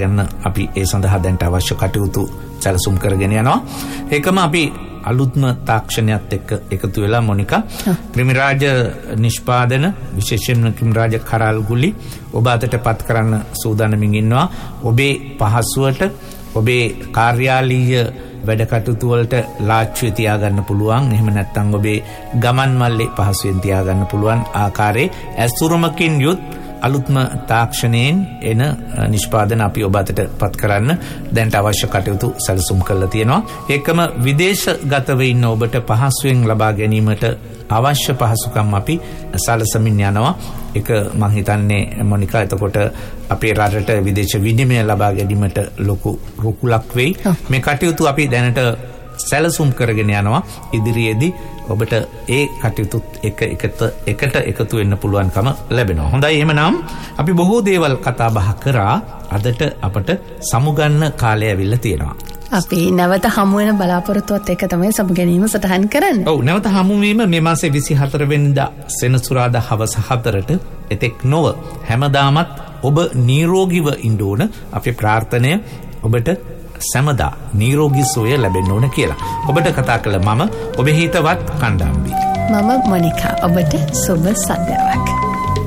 ගන්න අපි ඒ සඳහා දැන්ට අවශ්‍ය කටයුතු සැලසුම් කරගෙන යනවා. ඒකම අපි අලුත්ම තාක්ෂණයත් එක්ක එකතු වෙලා මොනිකා ක්‍රිමිරාජ නිෂ්පාදන විශේෂයෙන්ම ක්‍රිමිරාජ කරල් ගුලි ඔබ අතට පත් කරන්න සූදානමින් ඉන්නවා. ඔබේ පහසුවට ඔබේ කාර්යාලීය වැඩ කටයුතු වලට ලාච්චුවේ තියාගන්න පුළුවන්. එහෙම නැත්නම් ඔබේ ගමන් මල්ලේ පහසුවෙන් තියාගන්න පුළුවන් ආකාරයේ ඇසුරුමකින් යුත් අලුත්ම තාක්ෂණයෙන් එන නිෂ්පාදන අපි ඔබ අතට පත් කරන්න දැන්ට අවශ්‍ය කටයුතු සැලසුම් කරලා තියෙනවා. ඒකම විදේශගතව ඉන්න ඔබට පහසුවෙන් ලබා ගැනීමට අවශ්‍ය පහසුකම් අපි සැලසමින් යනවා. ඒක මම හිතන්නේ මොනිකා එතකොට අපේ රටට විදේශ විනිමය ලබා ගැනීමට ලොකු රුකුලක් වෙයි. මේ කටයුතු අපි දැනට සැලසුම් කරගෙන යනවා. ඉදිරියේදී ඔබට ඒ කටයුතුත් එකට එකතු වෙන්න පුළුවන්කම ලැබෙනවා. හොඳයි, එහෙමනම් අපි බොහෝ දේවල් කතා බහ කරා. අදට අපට සමුගන්න කාලය ඇවිල්ලා තියෙනවා. අපි නැවත හමු වෙන බලාපොරොත්තුවත් එක තමයි සමු ගැනීම සටහන් කරන්නේ. ඔව්, නැවත හමු වීම මේ මාසේ 24 වෙනිදා සෙනසුරාදා හවස 4ට එතෙක් නොව හැමදාමත් ඔබ නිරෝගීව ඉන්න ඕන. අපේ ප්‍රාර්ථනය ඔබට සෑමදා නිරෝගී සුවය ලැබෙන්න ඕන කියලා. ඔබට කතා කළ මම ඔබේ හිතවත් කණ්ඩායම්. මම මොනිකා. ඔබට සුබ සන්ධ්‍යාවක්.